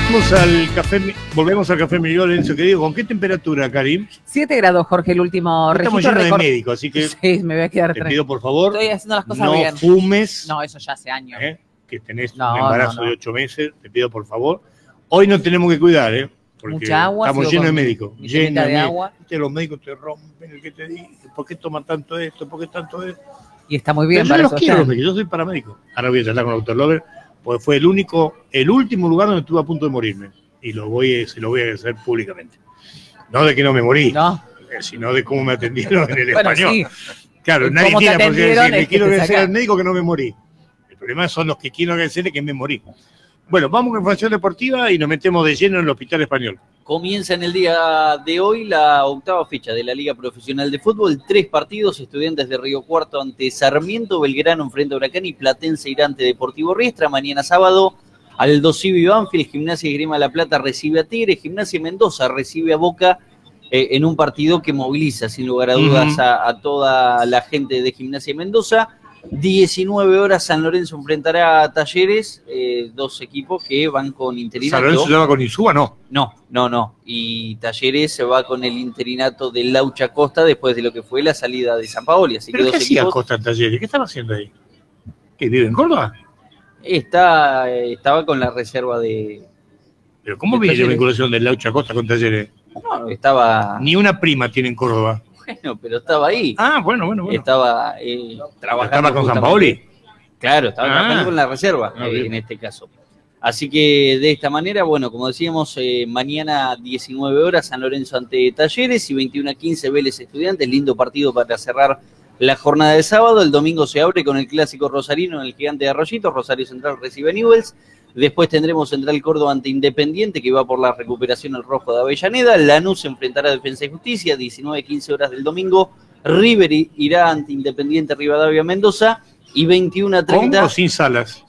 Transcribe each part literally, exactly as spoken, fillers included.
Volvemos al café, volvemos al café Miguel Enzo, querido. ¿Con qué temperatura, Karim? siete grados, Jorge, el último registro. Estamos llenos de médicos, así que sí, me voy a quedar te pido, por favor, estoy haciendo las cosas no bien. fumes. No, eso ya hace años. ¿eh? Que tenés no, un embarazo no, no. de ocho meses, te pido, por favor. Hoy nos tenemos que cuidar, ¿eh? Porque mucha agua. Estamos llenos de médicos. Llenos de, de agua. Viste, los médicos te rompen el que te dice, ¿por qué toman tanto esto? ¿Por qué tanto esto? Y está muy bien. Pero yo los quiero, los médicos, yo soy paramédico. Ahora voy a charlar con el doctor Lover, porque fue el único, el último lugar donde estuve a punto de morirme. Y lo voy, se lo voy a agradecer públicamente. No de que no me morí, no. sino de cómo me atendieron en el bueno, español. Sí. Claro, y nadie tiene la posibilidad de decir, le quiero agradecer saca. al médico que no me morí. El problema son los que quiero agradecerle que me morí. Bueno, vamos con información deportiva y nos metemos de lleno en el Hospital Español. Comienza en el día de hoy la octava fecha de la Liga Profesional de Fútbol. Tres partidos, Estudiantes de Río Cuarto ante Sarmiento, Belgrano enfrente a Huracán y Platense irá ante Deportivo Riestra. Mañana sábado, Aldo Civi Banfield, Gimnasia y Grima de la Plata recibe a Tigre, Gimnasia y Mendoza recibe a Boca eh, en un partido que moviliza sin lugar a dudas uh-huh. a, a toda la gente de Gimnasia y Mendoza. diecinueve horas San Lorenzo enfrentará a Talleres, eh, dos equipos que van con interinato. ¿San Lorenzo se va con Insúa, no? No, no, no. Y Talleres se va con el interinato de Laucha Costa después de lo que fue la salida de San Paoli. Así ¿Pero que qué dos hacía equipos... Costa en Talleres? ¿Qué estaba haciendo ahí? ¿Qué, vive en Córdoba? Está, estaba con la reserva de... ¿Pero cómo viene la vinculación de Laucha Costa con Talleres? No, estaba... Ni una prima tiene en Córdoba. Bueno, pero estaba ahí. Ah, bueno, bueno, bueno. Estaba eh, trabajando. ¿Estaba con San Paoli? Claro, estaba ah, trabajando con la reserva, ah, eh, en este caso. Así que de esta manera, bueno, como decíamos, eh, mañana diecinueve horas San Lorenzo ante Talleres y veintiuno a quince Vélez Estudiantes. Lindo partido para cerrar la jornada de sábado. El domingo se abre con el clásico rosarino en el Gigante de Arroyito. Rosario Central recibe a Newell's. Después tendremos Central Córdoba ante Independiente, que va por la recuperación el rojo de Avellaneda. Lanús enfrentará a Defensa y Justicia, diecinueve a quince horas del domingo. River irá ante Independiente Rivadavia Mendoza. Y veintiuno a treinta. ¿Con o sin Salas?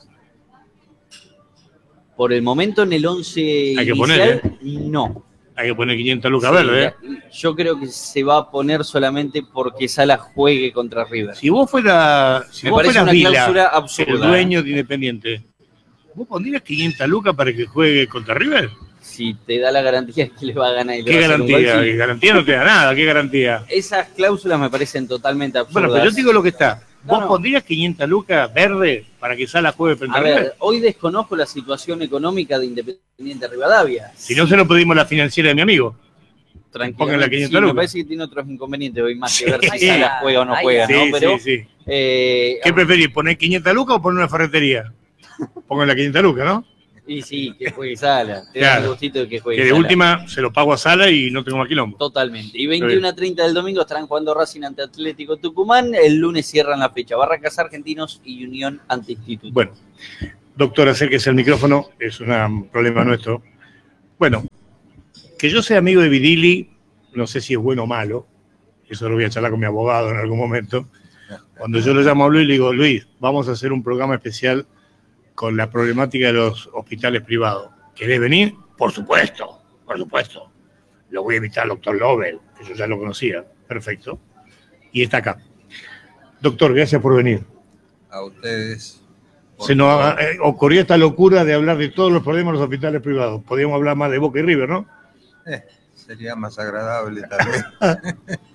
Por el momento en el once Hay que inicial, poner, ¿eh? no. Hay que poner quinientas lucas sí, verdes. ¿eh? Yo creo que se va a poner solamente porque Salas juegue contra River. Si vos fueras, si Me vos parece fueras una Vila, clausura absurda. El dueño de Independiente, ¿vos pondrías quinientas lucas para que juegue contra River? Si te da la garantía de que le va a ganar. Y ¿Qué garantía? ¿Qué garantía no te da nada? ¿Qué garantía? Esas cláusulas me parecen totalmente absurdas. Bueno, pero yo te digo lo que está. ¿Vos no, no. pondrías quinientas lucas verde para que Salas juegue frente a, a River? Ver, hoy desconozco la situación económica de Independiente Rivadavia. Si no, se lo pedimos la financiera de mi amigo. Tranquilamente. La quinientas sí, lucas. Me parece que tiene otros inconvenientes hoy más que ver si Salas juega o no juega, sí, ¿no? Pero, sí, sí. Eh, ¿Qué preferís? ¿Poner quinientas lucas o poner una ferretería? Pongan la quinientas lucas, ¿no? Y sí, que juegue Sala. Te claro. da el gustito de que juegue Que de Sala. última se lo pago a Sala y no tengo más quilombo. Totalmente. Y veintiuno a treinta del domingo estarán jugando Racing ante Atlético Tucumán. El lunes cierran la fecha. Barracas Argentinos y Unión ante Instituto. Bueno, doctor, acérquese el micrófono. Es un problema nuestro. Bueno, que yo sea amigo de Vidili, no sé si es bueno o malo. Eso lo voy a charlar con mi abogado en algún momento. Cuando yo lo llamo a Luis, le digo, Luis, vamos a hacer un programa especial con la problemática de los hospitales privados. ¿Querés venir? Por supuesto, por supuesto. Lo voy a invitar al doctor Lobel, que yo ya lo conocía. Perfecto. Y está acá. Doctor, gracias por venir. A ustedes. Se nos eh, ocurrió esta locura de hablar de todos los problemas de los hospitales privados. Podríamos hablar más de Boca y River, ¿no? Eh, sería más agradable también.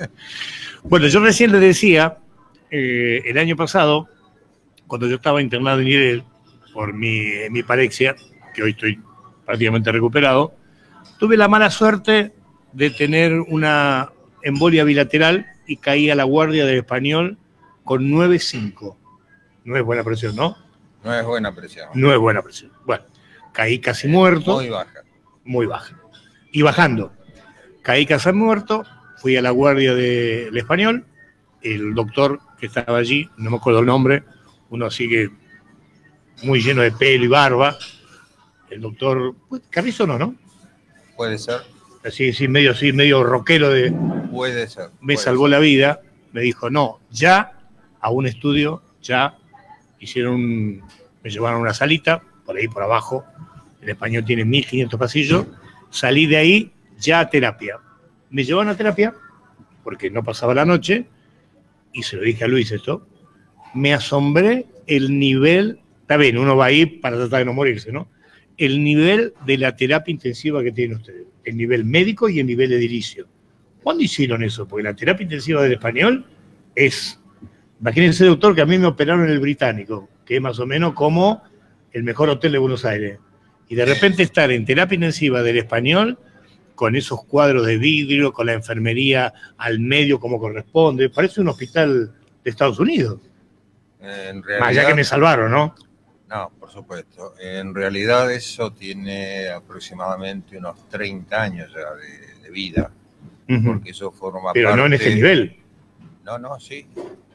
Bueno, yo recién le decía, eh, el año pasado, cuando yo estaba internado en Irel, por mi, mi parexia, que hoy estoy prácticamente recuperado, tuve la mala suerte de tener una embolia bilateral y caí a la guardia del Español con nueve cinco. No es buena presión, ¿no? No es buena presión. No es buena presión. Bueno, caí casi muerto. Muy baja. Muy baja. Y bajando. Caí casi muerto, fui a la guardia del Español, el doctor que estaba allí, no me acuerdo el nombre, uno así que muy lleno de pelo y barba, el doctor Carrizo no, ¿no? Puede ser. Así, así medio así, medio rockero de. Puede ser. Me puede salvó ser. la vida, me dijo, no, ya a un estudio, ya hicieron un, me llevaron a una salita, por ahí por abajo, el Español tiene mil quinientos pasillos, salí de ahí, ya a terapia. Me llevaron a terapia, porque no pasaba la noche, y se lo dije a Luis esto, me asombré el nivel. Está bien, uno va ahí para tratar de no morirse, ¿no? el nivel de la terapia intensiva que tienen ustedes, el nivel médico y el nivel edilicio. ¿Cuándo hicieron eso? Porque la terapia intensiva del español es, imagínense, doctor, que a mí me operaron en el Británico, que es más o menos como el mejor hotel de Buenos Aires. Y de repente estar en terapia intensiva del español, con esos cuadros de vidrio, con la enfermería al medio como corresponde, parece un hospital de Estados Unidos. En Más realidad, allá que me salvaron, ¿no? no, por supuesto. En realidad eso tiene aproximadamente unos treinta años ya de, de vida, Uh-huh. porque eso forma Pero parte... no en este nivel. No, no, sí.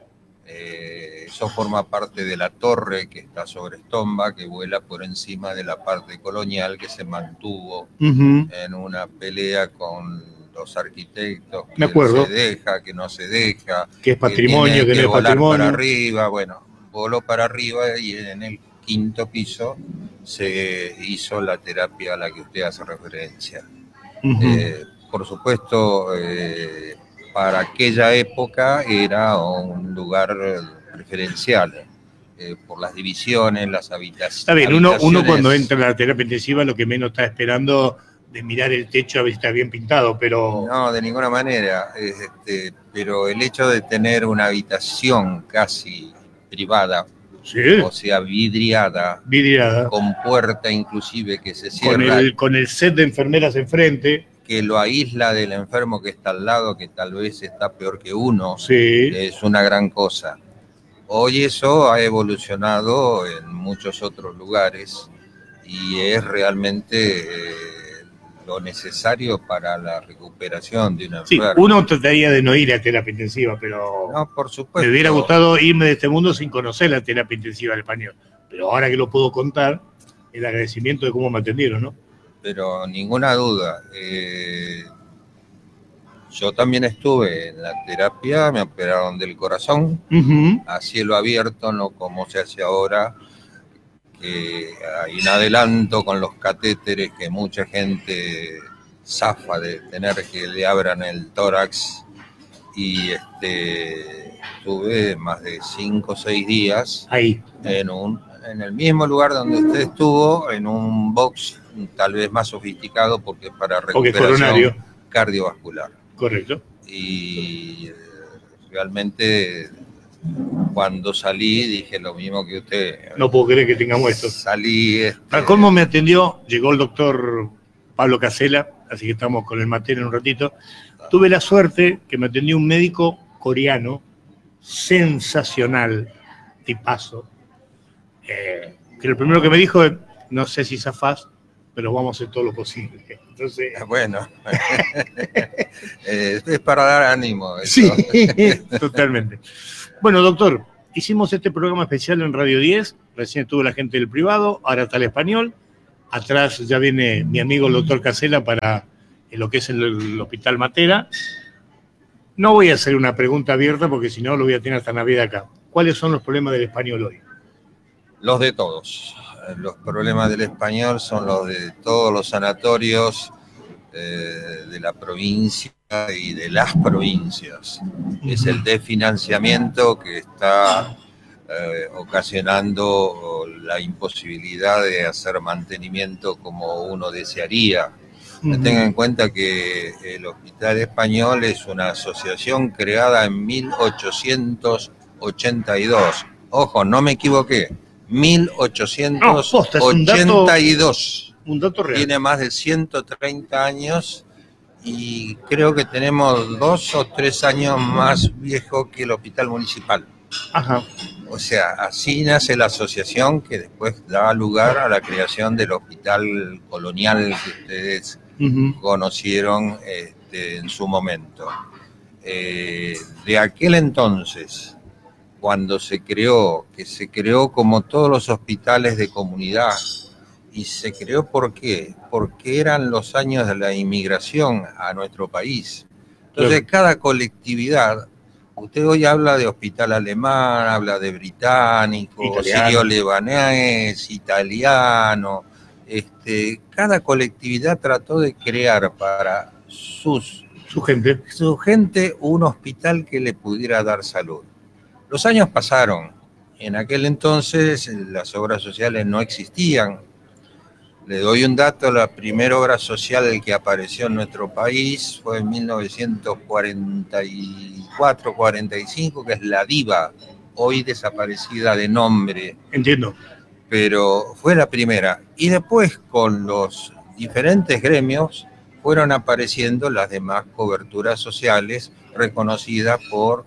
Eh, eso forma parte de la torre que está sobre Estomba, que vuela por encima de la parte colonial que se mantuvo Uh-huh. en una pelea con los arquitectos, Me que acuerdo. se deja, que no se deja, Que es patrimonio, que, que, no es volar patrimonio. para arriba. Bueno, voló para arriba y en el quinto piso se hizo la terapia a la que usted hace referencia. Uh-huh. Eh, por supuesto, eh, para aquella época era un lugar preferencial, eh, por las divisiones, las habitaciones. Está bien, uno, uno cuando entra a la terapia intensiva lo que menos está esperando de mirar el techo a ver si está bien pintado, pero... No, de ninguna manera, este, pero el hecho de tener una habitación casi privada, Sí, o sea, vidriada, vidriada, con puerta inclusive que se con cierra, el, con el set de enfermeras enfrente, que lo aísla del enfermo que está al lado, que tal vez está peor que uno, sí, es una gran cosa. Hoy eso ha evolucionado en muchos otros lugares y es realmente eh, lo necesario para la recuperación de un sí, enfermo. uno trataría de no ir a terapia intensiva, pero No, por supuesto. me hubiera gustado irme de este mundo sin conocer la terapia intensiva del español, pero ahora que lo puedo contar, el agradecimiento de cómo me atendieron, ¿no? Pero ninguna duda, eh, yo también estuve en la terapia, me operaron del corazón, Uh-huh. a cielo abierto, no como se hace ahora, que hay un adelanto con los catéteres que mucha gente zafa de tener que le abran el tórax, y este, estuve más de cinco o seis días Ahí. en un en el mismo lugar donde usted estuvo, en un box tal vez más sofisticado porque es para Porque es recuperación coronario. cardiovascular. Correcto. Y eh, realmente cuando salí dije lo mismo que usted. No puedo creer que tengamos esto. Salí... Este, Al colmo me atendió, llegó el doctor Pablo Casella, así que estamos con el materia en un ratito. Tuve la suerte que me atendió un médico coreano, sensacional, tipazo, eh, que lo primero que me dijo es, no sé si zafás, pero vamos a hacer todo lo posible. Entonces, bueno, eh, es para dar ánimo. Eso. Sí, totalmente. Bueno, doctor, hicimos este programa especial en Radio diez, recién estuvo la gente del privado, ahora está el español, atrás ya viene mi amigo el doctor Casella para lo que es el, el Hospital Matera. No voy a hacer una pregunta abierta porque si no lo voy a tener hasta Navidad acá. ¿Cuáles son los problemas del español hoy? Los de todos. Los problemas del español son los de todos los sanatorios eh, de la provincia y de las provincias. Es el desfinanciamiento que está eh, ocasionando la imposibilidad de hacer mantenimiento como uno desearía. Uh-huh. Tengan en cuenta que el Hospital Español es una asociación creada en mil ochocientos ochenta y dos. Ojo, no me equivoqué. mil ochocientos ochenta y dos. No, un dato real. Tiene más de ciento treinta años y creo que tenemos dos o tres años más viejo que el hospital municipal. Ajá. O sea, así nace la asociación que después da lugar a la creación del hospital colonial que ustedes uh-huh. conocieron este, en su momento. Eh, de aquel entonces, cuando se creó, que se creó como todos los hospitales de comunidad, y se creó ¿por qué? Porque eran los años de la inmigración a nuestro país. Entonces, cada colectividad, usted hoy habla de hospital alemán, habla de británico, sirio-libanés, italiano, este, cada colectividad trató de crear para sus, su gente. su gente un hospital que le pudiera dar salud. Los años pasaron, en aquel entonces las obras sociales no existían, Le doy un dato: la primera obra social que apareció en nuestro país fue en mil novecientos cuarenta y cuatro cuarenta y cinco, que es La Diva, hoy desaparecida de nombre. Entiendo. Pero fue la primera. Y después, con los diferentes gremios, fueron apareciendo las demás coberturas sociales reconocidas por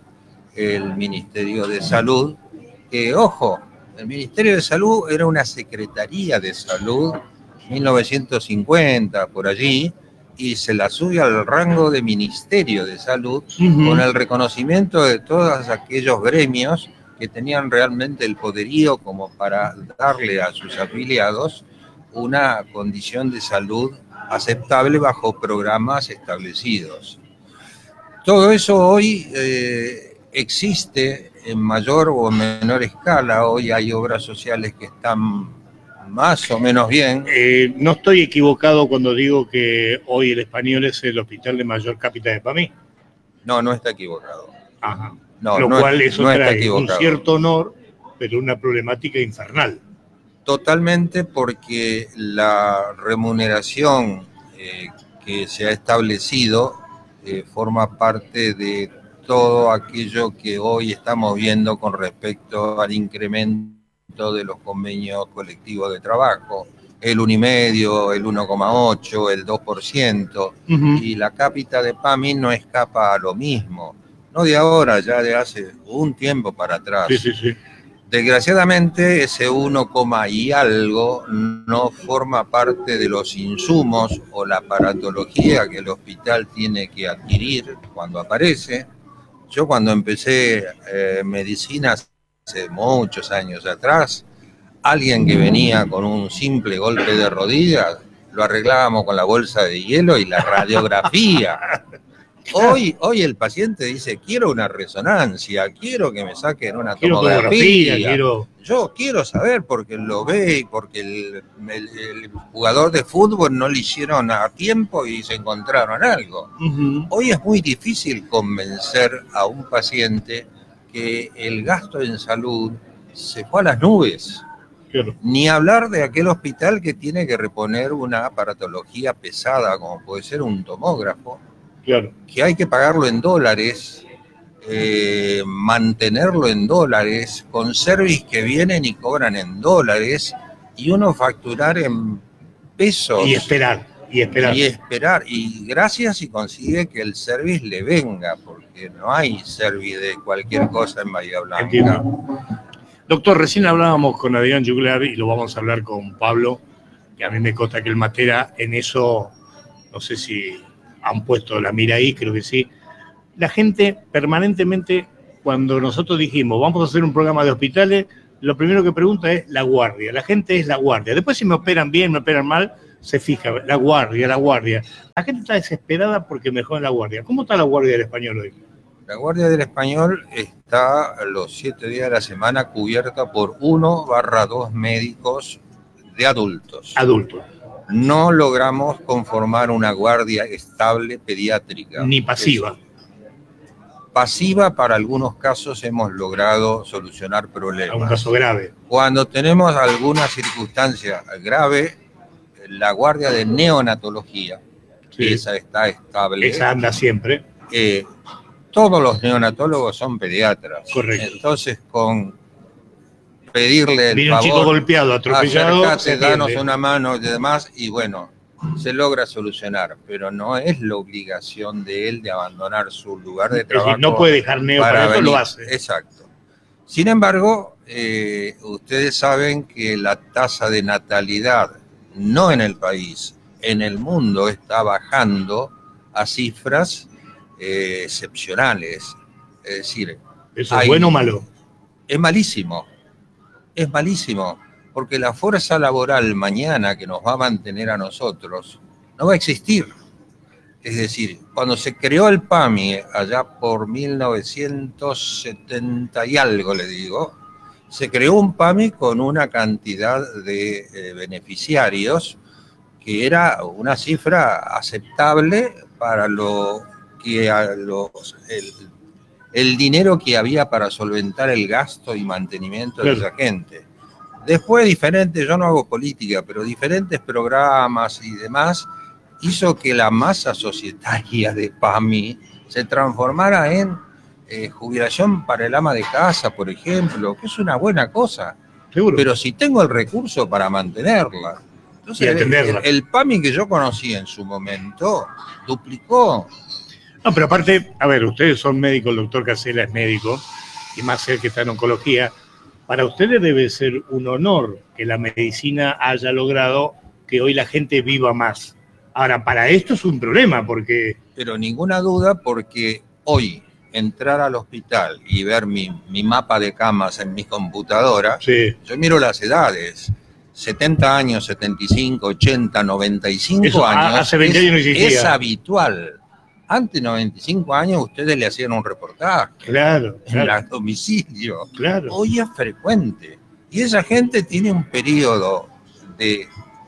el Ministerio de Salud, que, ojo, el Ministerio de Salud era una Secretaría de Salud, mil novecientos cincuenta, por allí, y se la sube al rango de Ministerio de Salud, uh-huh, con el reconocimiento de todos aquellos gremios que tenían realmente el poderío como para darle a sus afiliados una condición de salud aceptable bajo programas establecidos. Todo eso hoy eh, existe en mayor o menor escala. Hoy hay obras sociales que están más o menos bien. Eh, no estoy equivocado cuando digo que hoy el Español es el hospital de mayor cápita de P A M I. No, no está equivocado. Ajá. No, Lo no, cual eso no trae un cierto honor, pero una problemática infernal. Totalmente, porque la remuneración eh, que se ha establecido eh, forma parte de todo aquello que hoy estamos viendo con respecto al incremento de los convenios colectivos de trabajo, el uno coma cinco, el uno coma ocho, el dos por ciento, uh-huh, y la cápita de P A M I no escapa a lo mismo. No de ahora, ya de hace un tiempo para atrás. Sí, sí, sí. Desgraciadamente, ese uno, y algo no forma parte de los insumos o la aparatología que el hospital tiene que adquirir cuando aparece. Yo cuando empecé eh, medicina hace muchos años atrás, alguien que venía con un simple golpe de rodilla, lo arreglábamos con la bolsa de hielo y la radiografía. Hoy, hoy el paciente dice: quiero una resonancia, quiero que me saquen una quiero tomografía. Quiero... Yo quiero saber, porque lo ve y porque el, el, el jugador de fútbol no le hicieron a tiempo y se encontraron algo. Uh-huh. Hoy es muy difícil convencer a un paciente que el gasto en salud se fue a las nubes. Claro. Ni hablar de aquel hospital que tiene que reponer una aparatología pesada, como puede ser un tomógrafo. Claro. Que hay que pagarlo en dólares, eh, mantenerlo en dólares, con servicios que vienen y cobran en dólares, y uno facturar en pesos. Y esperar, y esperar. Y esperar, y gracias si consigue que el service le venga, porque no hay service de cualquier cosa en Bahía Blanca. Entiendo. Doctor, recién hablábamos con Adrián Juglar y lo vamos a hablar con Pablo, que a mí me consta que el Matera en eso, no sé si han puesto la mira ahí, creo que sí. La gente permanentemente, cuando nosotros dijimos vamos a hacer un programa de hospitales, lo primero que pregunta es la guardia. La gente es la guardia. Después si me operan bien, me operan mal, se fija, la guardia, la guardia. La gente está desesperada porque mejoren la guardia. ¿Cómo está la guardia del Español hoy? La guardia del Español está los siete días de la semana cubierta por uno barra dos médicos de adultos. Adultos. No logramos conformar una guardia estable pediátrica. Ni pasiva. Eso. Pasiva, para algunos casos hemos logrado solucionar problemas. Un caso grave. Cuando tenemos alguna circunstancia grave, la guardia de neonatología, sí, esa está estable. Esa anda siempre. Eh, todos los neonatólogos son pediatras. Correcto. Entonces, con pedirle el Viene favor, un chico golpeado, atropellado, acércate, danos una mano y demás, y bueno, se logra solucionar, pero no es la obligación de él de abandonar su lugar de trabajo. Es decir, no puede dejar neo para, para eso, lo hace. Exacto. Sin embargo, eh, ustedes saben que la tasa de natalidad, no en el país, en el mundo, está bajando a cifras eh, excepcionales. Es decir, ¿eso es bueno o malo? Es malísimo. Es malísimo, porque la fuerza laboral mañana que nos va a mantener a nosotros no va a existir. Es decir, cuando se creó el P A M I, allá por mil novecientos setenta y algo, le digo, se creó un P A M I con una cantidad de eh, beneficiarios que era una cifra aceptable para lo que a los... El, el dinero que había para solventar el gasto y mantenimiento de esa gente. Después diferentes, yo no hago política, pero diferentes programas y demás hizo que la masa societaria de PAMI se transformara en eh, jubilación para el ama de casa, por ejemplo, que es una buena cosa. Seguro. Pero si tengo el recurso para mantenerla. Entonces, el, el, el PAMI que yo conocí en su momento duplicó. No, pero aparte, a ver, ustedes son médicos, el doctor Casella es médico, y más él que está en oncología. Para ustedes debe ser un honor que la medicina haya logrado que hoy la gente viva más. Ahora, para esto es un problema, porque... Pero ninguna duda, porque hoy entrar al hospital y ver mi, mi mapa de camas en mi computadora, sí. Yo miro las edades, setenta años, setenta y cinco, ochenta, noventa y cinco Eso, años, hace veinte es, años no existía. Es habitual. Antes de noventa y cinco años ustedes le hacían un reportaje claro, en claro. el domicilio. Claro. Hoy es frecuente. Y esa gente tiene un periodo de,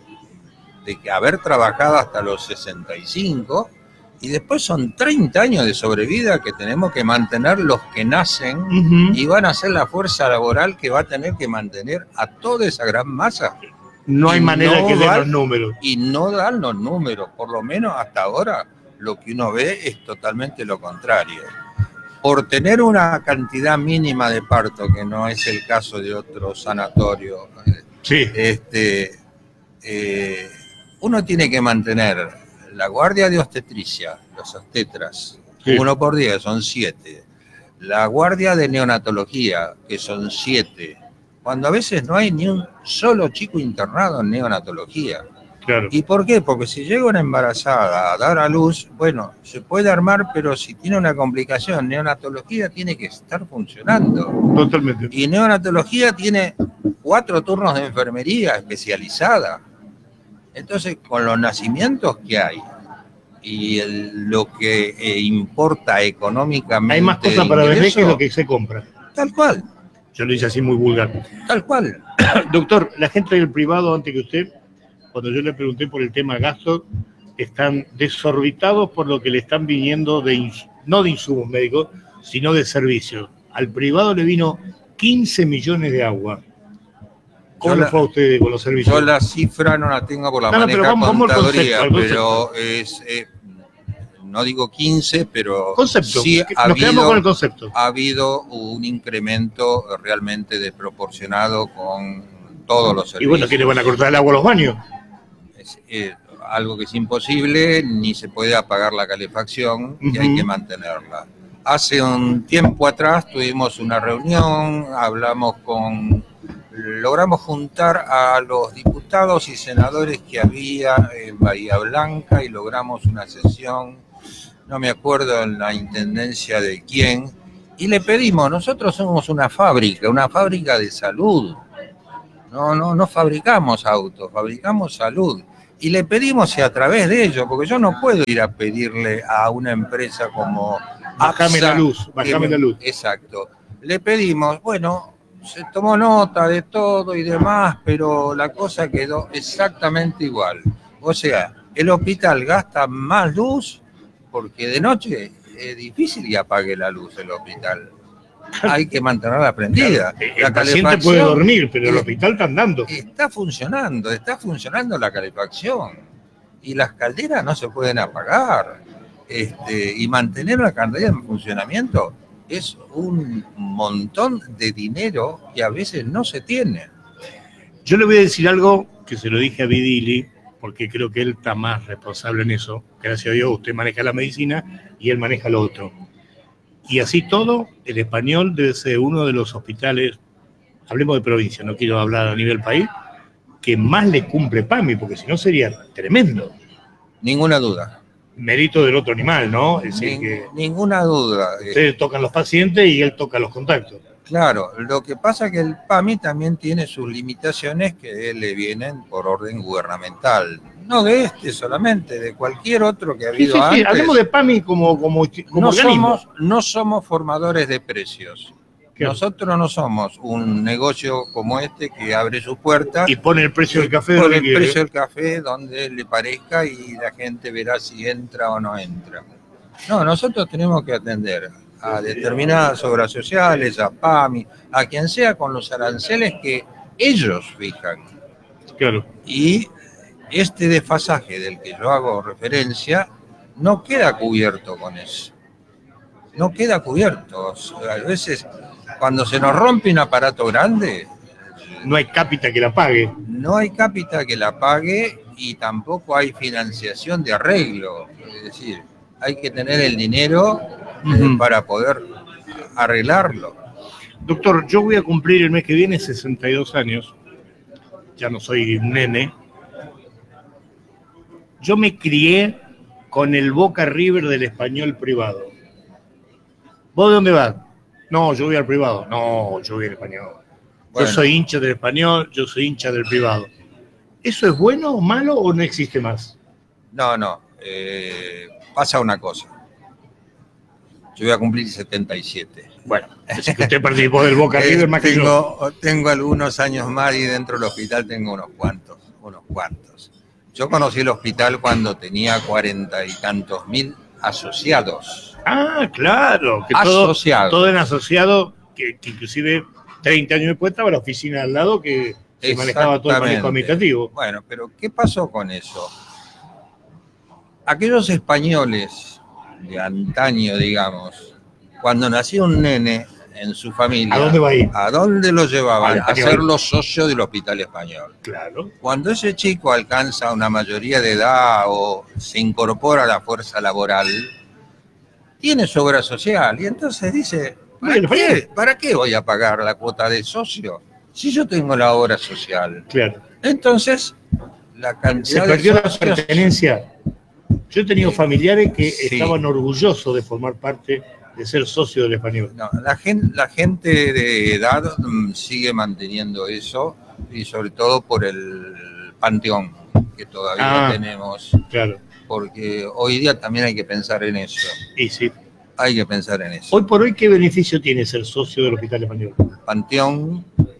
de haber trabajado hasta los sesenta y cinco y después son treinta años de sobrevida que tenemos que mantener los que nacen uh-huh. y van a ser la fuerza laboral que va a tener que mantener a toda esa gran masa. No hay y manera no que den dan, los números. Y no dan los números, por lo menos hasta ahora lo que uno ve es totalmente lo contrario. Por tener una cantidad mínima de parto, que no es el caso de otros sanatorios, sí. este, eh, uno tiene que mantener la guardia de obstetricia, los obstetras, sí. uno por día, son siete. La guardia de neonatología, que son siete. Cuando a veces no hay ni un solo chico internado en neonatología. Claro. ¿Y por qué? Porque si llega una embarazada a dar a luz, bueno, se puede armar, pero si tiene una complicación, neonatología tiene que estar funcionando. Totalmente. Y neonatología tiene cuatro turnos de enfermería especializada. Entonces, con los nacimientos que hay y el, lo que eh, importa económicamente... Hay más cosas para vender que lo que se compra. Tal cual. Yo lo hice así muy vulgar. Tal cual. Doctor, la gente del privado, antes que usted... Cuando yo le pregunté por el tema gastos, están desorbitados por lo que le están viniendo, de no de insumos médicos, sino de servicios. Al privado le vino quince millones de agua. ¿Cómo le fue a usted con los servicios? Yo la cifra no la tengo por la no, maneja no, pero vamos, contaduría, vamos al concepto, al pero es, eh, no digo quince, pero concepto. sí ha Nos quedamos habido, con el concepto. ha habido un incremento realmente desproporcionado con todos los servicios. Y bueno, ¿qué le van a cortar el agua a los baños? Eh, algo que es imposible, ni se puede apagar la calefacción y uh-huh. hay que mantenerla. Hace un tiempo atrás tuvimos una reunión, hablamos con, logramos juntar a los diputados y senadores que había en Bahía Blanca y logramos una sesión, no me acuerdo en la intendencia de quién, y le pedimos, nosotros somos una fábrica, una fábrica de salud. No, no, no fabricamos autos, fabricamos salud. Y le pedimos si a través de ello, porque yo no puedo ir a pedirle a una empresa como Bájame la luz, bájame la luz. Exacto. Le pedimos, bueno, se tomó nota de todo y demás, pero la cosa quedó exactamente igual. O sea, el hospital gasta más luz porque de noche es difícil que apague la luz el hospital. Hay que mantenerla prendida. Claro, el la paciente puede dormir, pero el hospital está andando. Está funcionando, está funcionando la calefacción. Y las calderas no se pueden apagar. Este, y mantener la caldera en funcionamiento es un montón de dinero que a veces no se tiene. Yo le voy a decir algo que se lo dije a Vidili, porque creo que él está más responsable en eso. Gracias a Dios, usted maneja la medicina y él maneja lo otro. Y así todo, el Español debe ser uno de los hospitales, hablemos de provincia, no quiero hablar a nivel país, que más le cumple PAMI, porque si no sería tremendo. Ninguna duda. Mérito del otro animal, ¿no? Es decir, Ning, que ninguna duda. Ustedes tocan los pacientes y él toca los contactos. Claro, lo que pasa es que el PAMI también tiene sus limitaciones que le vienen por orden gubernamental. No de este solamente, de cualquier otro que ha habido sí, sí, sí. antes. Hablemos de PAMI como, como, como no organismo. Somos, no somos formadores de precios. Claro. Nosotros no somos un negocio como este que abre sus puertas y pone el precio del café pone donde el quiere. precio del café donde le parezca y la gente verá si entra o no entra. No, nosotros tenemos que atender a determinadas obras sociales, a PAMI, a quien sea con los aranceles que ellos fijan. Claro. Y este desfasaje del que yo hago referencia no queda cubierto con eso. No queda cubierto. A veces, cuando se nos rompe un aparato grande, no hay cápita que la pague. No hay cápita que la pague y tampoco hay financiación de arreglo. Es decir, hay que tener el dinero uh-huh. para poder arreglarlo. Doctor, yo voy a cumplir el mes que viene sesenta y dos años. Ya no soy un nene. Yo me crié con el Boca River del Español privado. ¿Vos de dónde vas? No, yo voy al privado. No, yo voy al Español. Bueno. Yo soy hincha del Español, yo soy hincha del privado. ¿Eso es bueno o malo o no existe más? No, no. Eh, pasa una cosa. Yo voy a cumplir setenta y siete. Bueno, es que usted participó del Boca River más que yo. Tengo algunos años más y dentro del hospital tengo unos cuantos, unos cuantos. Yo conocí el hospital cuando tenía cuarenta y tantos mil asociados. Ah, claro. Que asociados. Todo, todo en asociado, que, que inclusive treinta años después estaba la oficina al lado que se manejaba todo el manejo administrativo. Bueno, pero ¿qué pasó con eso? Aquellos españoles de antaño, digamos, cuando nació un nene en su familia, ¿a dónde va a ir? ¿A dónde lo llevaban? A hacerlo socio del Hospital Español. Claro. Cuando ese chico alcanza una mayoría de edad o se incorpora a la fuerza laboral, tiene su obra social y entonces dice, ¿para qué, ¿para qué voy a pagar la cuota de socio si yo tengo la obra social? Claro. Entonces, la cantidad se perdió de socios, la pertenencia. Yo he tenido familiares que sí. estaban orgullosos de formar parte, de ser socio del Español. No, la gente, la gente de edad sigue manteniendo eso y sobre todo por el panteón que todavía ah, tenemos. Claro. Porque hoy día también hay que pensar en eso. Y sí. Hay que pensar en eso. Hoy por hoy, ¿qué beneficio tiene ser socio del Hospital Español? Panteón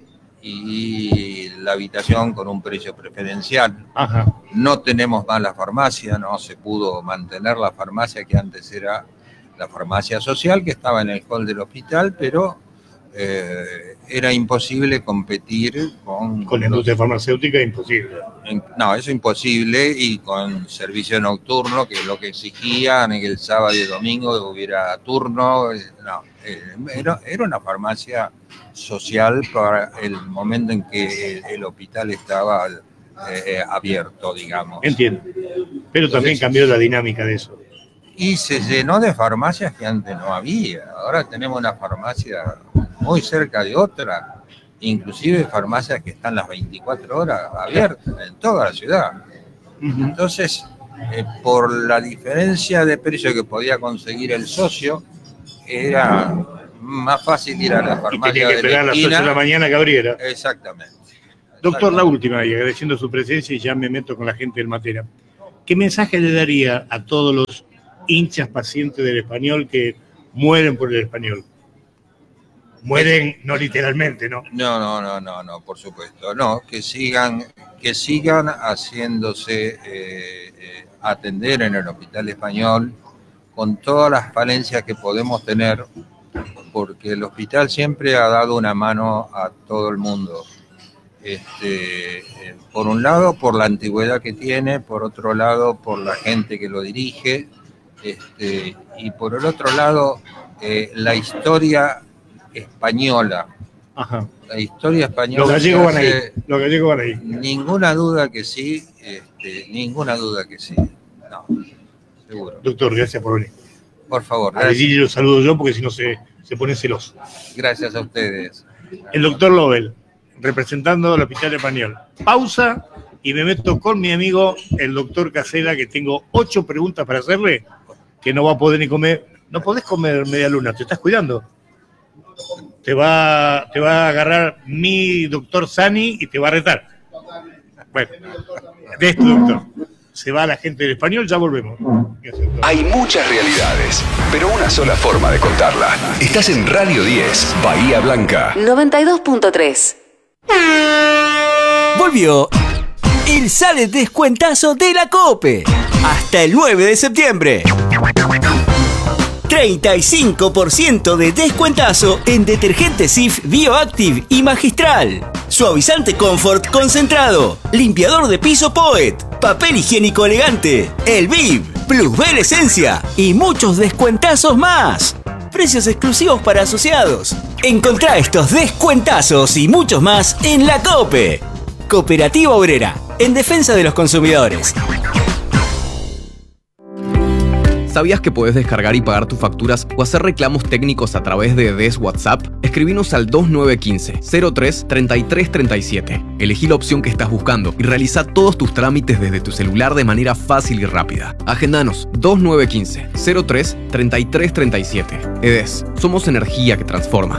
y la habitación con un precio preferencial. Ajá. No tenemos más la farmacia, no se pudo mantener la farmacia que antes era la farmacia social, que estaba en el hall del hospital, pero eh, era imposible competir con... Con la industria farmacéutica, imposible. No, eso es imposible, y con servicio nocturno, que es lo que exigían, que el sábado y el domingo hubiera turno. No, era, era una farmacia social para el momento en que el, el hospital estaba eh, abierto, digamos. Entiendo. Pero también Entonces, cambió la dinámica de eso. Y se llenó de farmacias que antes no había. Ahora tenemos una farmacia muy cerca de otra, inclusive farmacias que están las veinticuatro horas abiertas en toda la ciudad. Uh-huh. Entonces, eh, por la diferencia de precio que podía conseguir el socio, era más fácil ir a la farmacia. Y tenía que esperar a las ocho de la mañana que abriera. Exactamente. Doctor, la última, y agradeciendo su presencia, y ya me meto con la gente del Matera. ¿Qué mensaje le daría a todos los hinchas pacientes del Español que mueren por el Español? Mueren, no literalmente, ¿no? No, no, no, no, no, por supuesto. No, que sigan, que sigan haciéndose eh, eh, atender en el Hospital Español con todas las falencias que podemos tener, porque el hospital siempre ha dado una mano a todo el mundo. Este, eh, por un lado, por la antigüedad que tiene, por otro lado, por la gente que lo dirige, este, y por el otro lado, eh, la historia española. Ajá. La historia española. Los gallegos van ahí. Los gallegos van ahí. Ninguna duda que sí, este, ninguna duda que sí. No, seguro. Doctor, gracias por venir. Por favor. A Virgilio lo saludo yo porque si no se, se pone celoso. Gracias a ustedes. El doctor Lovell, representando al Hospital Español. Pausa y me meto con mi amigo, el doctor Casella, que tengo ocho preguntas para hacerle, que no va a poder ni comer. No podés comer media luna, te estás cuidando. Te va, te va a agarrar mi doctor Sani y te va a retar. Bueno, de esto, doctor. Se va la gente del Español, ya volvemos. Hay muchas realidades, pero una sola forma de contarla. Estás en Radio diez, Bahía Blanca. noventa y dos punto tres. Volvió el Sale Descuentazo de la COPE. Hasta el nueve de septiembre. treinta y cinco por ciento de descuentazo en detergente Cif Bioactive y Magistral. suavizante Comfort concentrado, limpiador de piso Poet, papel higiénico elegante, el V I V, Plusbel Esencia y muchos descuentazos más. Precios exclusivos para asociados. Encontrá estos descuentazos y muchos más en La COPE. Cooperativa Obrera, en defensa de los consumidores. ¿Sabías que puedes descargar y pagar tus facturas o hacer reclamos técnicos a través de D E S WhatsApp? Escribinos al dos nueve uno cinco, cero tres, treinta y tres treinta y siete. Elegí la opción que estás buscando y realiza todos tus trámites desde tu celular de manera fácil y rápida. Agendanos dos nueve uno cinco, cero tres, treinta y tres treinta y siete. E D E S, somos energía que transforma.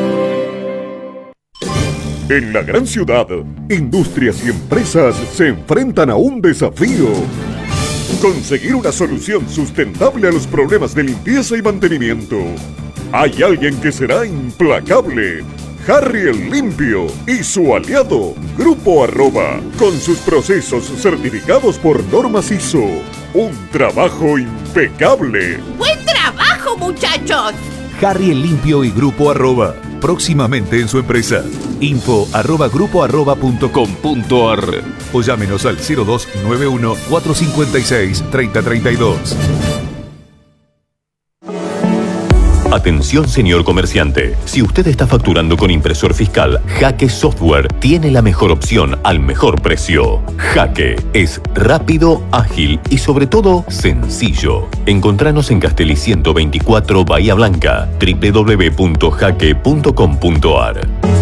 En la gran ciudad, industrias y empresas se enfrentan a un desafío. Conseguir una solución sustentable a los problemas de limpieza y mantenimiento. Hay alguien que será implacable. Harry el Limpio y su aliado, Grupo Arroba, con sus procesos certificados por normas I S O. Un trabajo impecable. ¡Buen trabajo, muchachos! Harry el Limpio y Grupo Arroba, próximamente en su empresa. Info arroba grupo arroba punto com punto ar o llámenos al cero dos nueve uno, cuatro cinco seis, tres cero tres dos. Atención, señor comerciante. Si usted está facturando con impresor fiscal, Jaque Software tiene la mejor opción al mejor precio. Jaque es rápido, ágil y sobre todo sencillo. Encontranos en Castelli ciento veinticuatro, Bahía Blanca, doble u doble u doble u punto jaque punto com punto ar.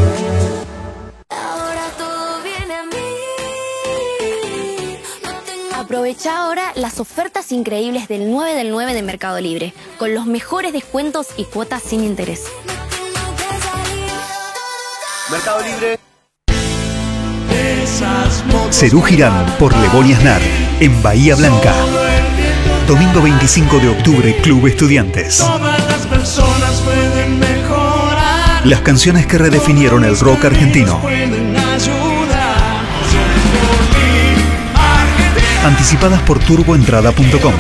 Aprovecha ahora las ofertas increíbles del nueve del nueve de Mercado Libre, con los mejores descuentos y cuotas sin interés. Mercado Libre. Cerú Girán por Lebón y Aznar, en Bahía Blanca. Domingo veinticinco de octubre, Club Estudiantes. Todas las personas pueden mejorar. Las canciones que redefinieron el rock argentino. Anticipadas por turboentrada punto com.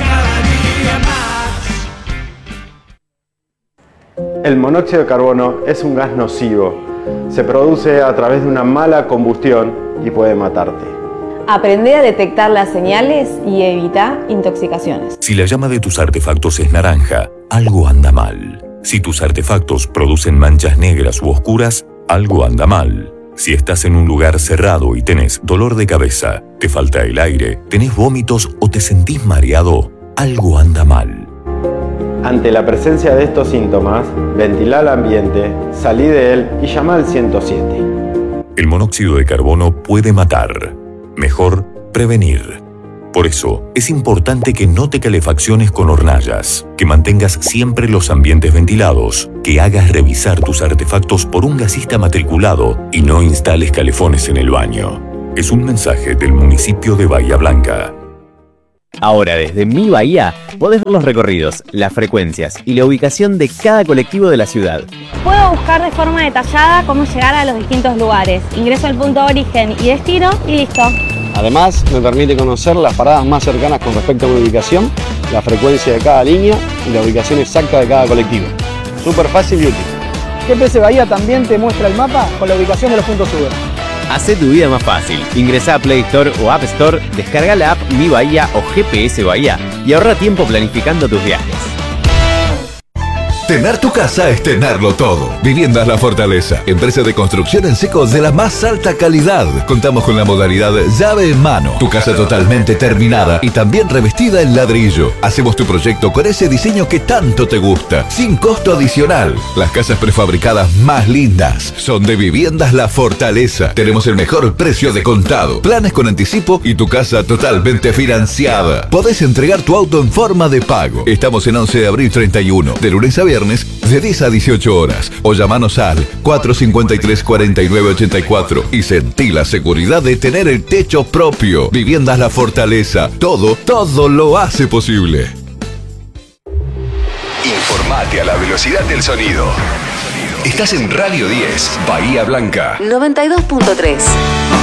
El monóxido de carbono es un gas nocivo. Se produce a través de una mala combustión y puede matarte. Aprende a detectar las señales y evita intoxicaciones. Si la llama de tus artefactos es naranja, algo anda mal. Si tus artefactos producen manchas negras u oscuras, algo anda mal. Si estás en un lugar cerrado y tenés dolor de cabeza, te falta el aire, tenés vómitos o te sentís mareado, algo anda mal. Ante la presencia de estos síntomas, ventila el ambiente, salí de él y llama al ciento siete. El monóxido de carbono puede matar. Mejor prevenir. Por eso, es importante que no te calefacciones con hornallas, que mantengas siempre los ambientes ventilados, que hagas revisar tus artefactos por un gasista matriculado y no instales calefones en el baño. Es un mensaje del municipio de Bahía Blanca. Ahora desde Mi Bahía podés ver los recorridos, las frecuencias y la ubicación de cada colectivo de la ciudad. Puedo buscar de forma detallada cómo llegar a los distintos lugares. Ingreso al punto de origen y destino y listo. Además, me permite conocer las paradas más cercanas con respecto a mi ubicación, la frecuencia de cada línea y la ubicación exacta de cada colectivo. Súper fácil y útil. G P S Bahía también te muestra el mapa con la ubicación de los puntos U B. Hacé tu vida más fácil. Ingresá a Play Store o App Store, descarga la app Mi Bahía o G P S Bahía y ahorra tiempo planificando tus viajes. Tener tu casa es tenerlo todo. Viviendas La Fortaleza, empresa de construcción en seco de la más alta calidad. Contamos con la modalidad llave en mano. Tu casa totalmente terminada y también revestida en ladrillo. Hacemos tu proyecto con ese diseño que tanto te gusta, sin costo adicional. Las casas prefabricadas más lindas son de Viviendas La Fortaleza. Tenemos el mejor precio de contado, planes con anticipo y tu casa totalmente financiada. Podés entregar tu auto en forma de pago. Estamos en once de abril treinta y uno, de lunes a viernes, de diez a dieciocho horas, o llamanos al cuatro cinco tres, cuatro nueve ocho cuatro y sentí la seguridad de tener el techo propio. Viviendas La Fortaleza, todo, todo lo hace posible. Informate a la velocidad del sonido. Estás en Radio diez, Bahía Blanca. noventa y dos punto tres.